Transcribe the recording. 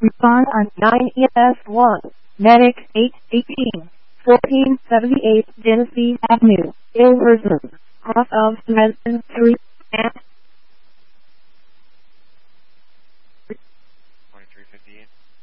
Respond on 9ES1. Medic 818. 1478 Genesee Avenue, Ilverston, off of Dresden 3 at 2358.